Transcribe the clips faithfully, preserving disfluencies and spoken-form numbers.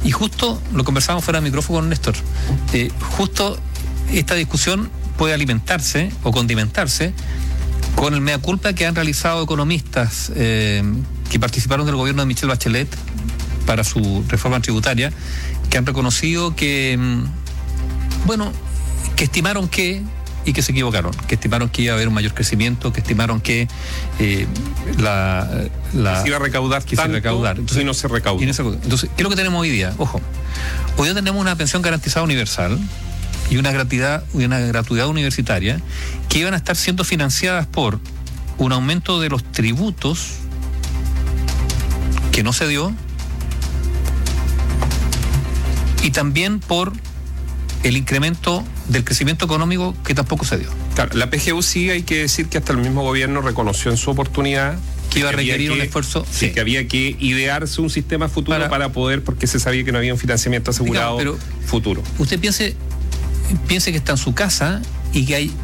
Y justo lo conversábamos fuera de micrófono con Néstor. Eh, justo esta discusión puede alimentarse o condimentarse con el mea culpa que han realizado economistas eh, que participaron del gobierno de Michelle Bachelet para su reforma tributaria, que han reconocido que, bueno, que estimaron que, y que se equivocaron, que estimaron que iba a haber un mayor crecimiento, que estimaron que eh, la, la... Que se iba a recaudar que tanto, se recaudar. Entonces, y no se recaudó. Entonces, ¿qué es lo que tenemos hoy día? Ojo, hoy día tenemos una pensión garantizada universal y una gratuidad, una gratuidad universitaria que iban a estar siendo financiadas por un aumento de los tributos que no se dio y también por el incremento del crecimiento económico que tampoco se dio. Claro, la P G U sí hay que decir que hasta el mismo gobierno reconoció en su oportunidad que iba a requerir que, un esfuerzo. Sí, sí, que había que idearse un sistema futuro para, para poder, porque se sabía que no había un financiamiento asegurado digamos, pero futuro. Usted piense, piense que está en su casa y que hay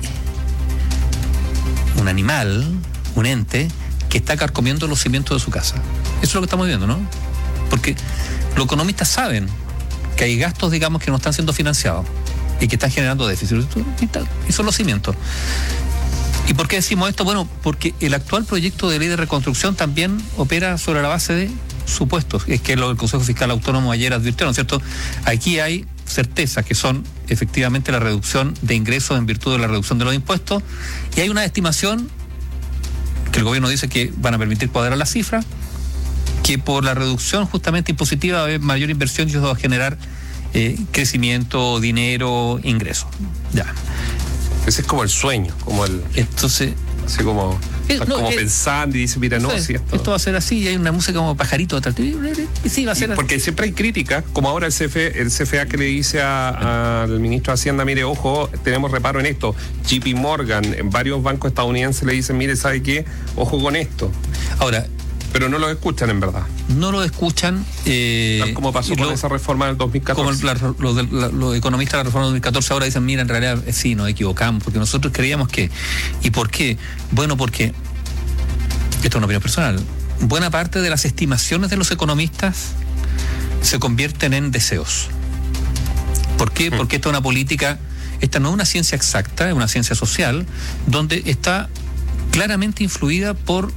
un animal, un ente, que está carcomiendo los cimientos de su casa. Eso es lo que estamos viendo, ¿no? Porque los economistas saben que hay gastos, digamos, que no están siendo financiados y que están generando déficit. Y son los cimientos. ¿Y por qué decimos esto? Bueno, porque el actual proyecto de ley de reconstrucción también opera sobre la base de supuestos. Es que lo del Consejo Fiscal Autónomo ayer advirtió, ¿no es cierto? Aquí hay certezas que son efectivamente la reducción de ingresos en virtud de la reducción de los impuestos y hay una estimación que el gobierno dice que van a permitir cuadrar la cifra, que por la reducción justamente impositiva va a haber mayor inversión y eso va a generar eh, crecimiento, dinero, ingresos. Ya. Ese es como el sueño, como el... Entonces... Así como... Eh, no, como eh, pensando y dice, mira, no, entonces, si esto... esto va a ser así y hay una música como pajarito atrás. Y sí, va a ser así. Porque siempre hay críticas, como ahora el C F, el C F A que le dice al ministro de Hacienda, mire, ojo, tenemos reparo en esto. J P Morgan, en varios bancos estadounidenses le dicen, mire, ¿sabe qué? Ojo con esto. Ahora... Pero no lo escuchan en verdad. No lo escuchan. Eh, Tal como pasó con lo, esa reforma del dos mil catorce. Como la, los, la, los economistas de la reforma del dos mil catorce ahora dicen, mira, en realidad eh, sí, nos equivocamos, porque nosotros creíamos que... ¿Y por qué? Bueno, porque, esto es una opinión personal, buena parte de las estimaciones de los economistas se convierten en deseos. ¿Por qué? Mm. Porque esta es una política, esta no es una ciencia exacta, es una ciencia social, donde está claramente influida por...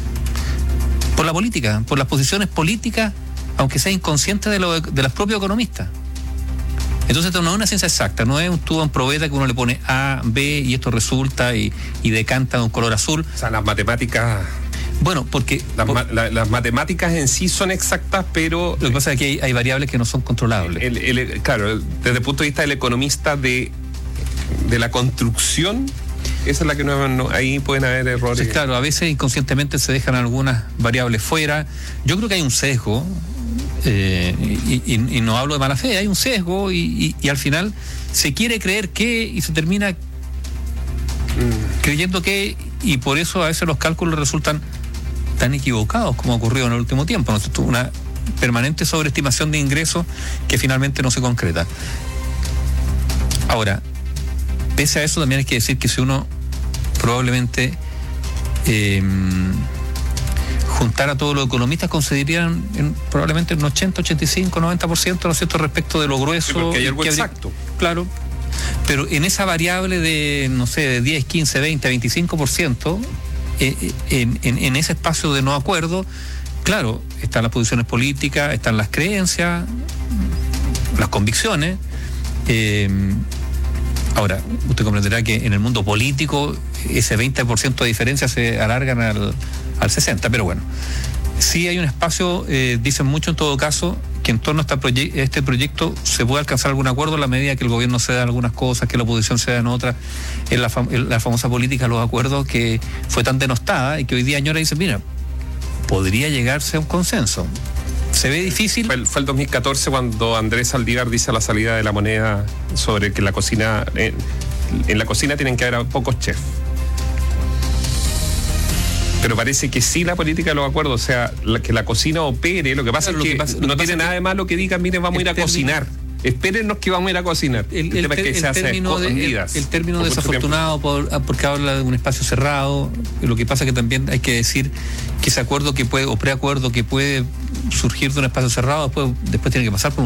por la política, por las posiciones políticas, aunque sea inconsciente de, lo, de los propios economistas. Entonces esto no es una ciencia exacta, no es un tubo en probeta que uno le pone A, B y esto resulta y, y decanta de un color azul. O sea, las matemáticas... Bueno, porque... Las, por, ma, la, las matemáticas en sí son exactas, pero... Lo que pasa es que hay, hay variables que no son controlables. El, el, el, claro, desde el punto de vista del economista de, de la construcción... Esa es la que no, no, ahí pueden haber errores. Sí, claro, a veces inconscientemente se dejan algunas variables fuera. Yo creo que hay un sesgo, eh, y, y, y no hablo de mala fe, hay un sesgo y, y, y al final se quiere creer que y se termina mm. creyendo que, y por eso a veces los cálculos resultan tan equivocados como ha ocurrido en el último tiempo, ¿no? Una permanente sobreestimación de ingresos que finalmente no se concreta. Ahora, pese a eso también hay que decir que si uno probablemente eh, juntara a todos los economistas concederían en, probablemente un ochenta, ochenta y cinco, noventa por ciento, ¿no es cierto?, respecto de lo grueso. Sí, porque hay algo que exacto. Habría, claro, pero en esa variable de, no sé, de diez, quince, veinte, veinticinco por ciento, eh, en, en, en ese espacio de no acuerdo, claro, están las posiciones políticas, están las creencias, las convicciones, eh, ahora, usted comprenderá que en el mundo político ese veinte por ciento de diferencia se alargan al, al sesenta por ciento, pero bueno, sí hay un espacio, eh, dicen mucho en todo caso, que en torno a este, proye- este proyecto se puede alcanzar algún acuerdo en la medida que el gobierno ceda algunas cosas, que la oposición ceda en otras, en la, fam- en la famosa política de los acuerdos que fue tan denostada y que hoy día Añora dice, mira, podría llegarse a un consenso. Se ve difícil. Fue el, fue el dos mil catorce cuando Andrés Saldívar dice a la salida de la moneda sobre que la cocina, en, en la cocina tienen que haber pocos chefs. Pero parece que sí la política de los acuerdos, o sea, la, que la cocina opere, lo que pasa claro, es que, que pasa, no tiene nada de malo que digan, miren, vamos a ir a cocinar. Espérennos que vamos a ir a cocinar. El, el, el, ter, el, término, de, el, el término por desafortunado por, porque habla de un espacio cerrado. Lo que pasa que también hay que decir que ese acuerdo que puede, o preacuerdo que puede surgir de un espacio cerrado, después, después tiene que pasar por un